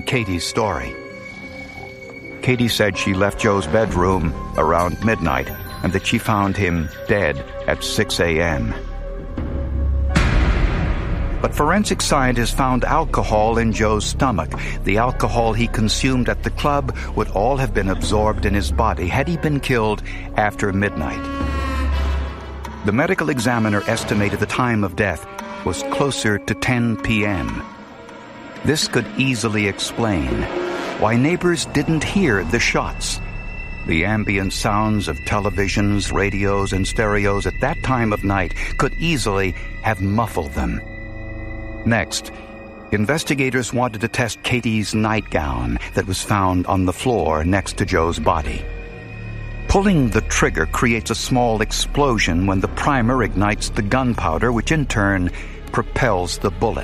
on Katie's story. Katie said she left Joe's bedroom around midnight and that she found him dead at 6 a.m. But forensic scientists found alcohol in Joe's stomach. The alcohol he consumed at the club would all have been absorbed in his body had he been killed after midnight. The medical examiner estimated the time of death was closer to 10 p.m. This could easily explain why neighbors didn't hear the shots. The ambient sounds of televisions, radios, and stereos at that time of night could easily have muffled them. Next, investigators wanted to test Katie's nightgown that was found on the floor next to Joe's body. Pulling the trigger creates a small explosion when the primer ignites the gunpowder, which in turn propels the bullet.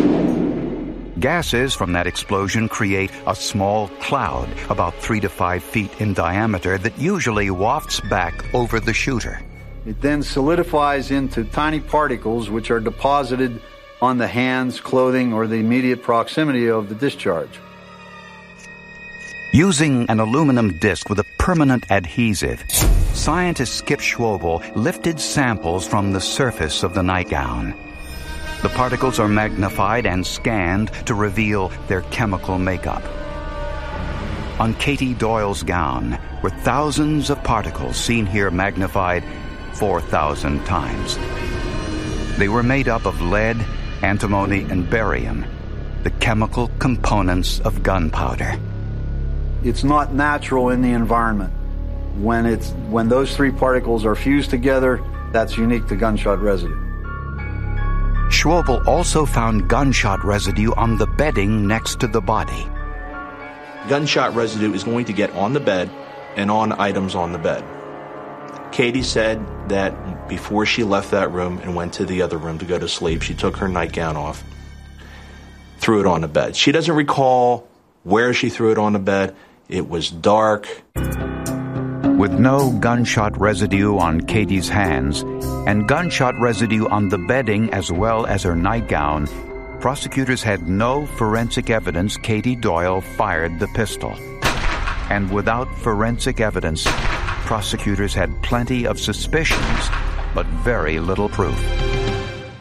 Gases from that explosion create a small cloud about 3 to 5 feet in diameter that usually wafts back over the shooter. It then solidifies into tiny particles which are deposited on the hands, clothing, or the immediate proximity of the discharge. Using an aluminum disc with a permanent adhesive, scientist Skip Schwobel lifted samples from the surface of the nightgown. The particles are magnified and scanned to reveal their chemical makeup. On Katie Doyle's gown were thousands of particles, seen here magnified 4,000 times. They were made up of lead, antimony, and barium, the chemical components of gunpowder. It's not natural in the environment. When those three particles are fused together, that's unique to gunshot residue. Schwobel also found gunshot residue on the bedding next to the body. Gunshot residue is going to get on the bed and on items on the bed. Katie said that before she left that room and went to the other room to go to sleep, she took her nightgown off, threw it on the bed. She doesn't recall where she threw it on the bed. It was dark. With no gunshot residue on Katie's hands and gunshot residue on the bedding as well as her nightgown, prosecutors had no forensic evidence Katie Doyle fired the pistol. And without forensic evidence, prosecutors had plenty of suspicions, but very little proof.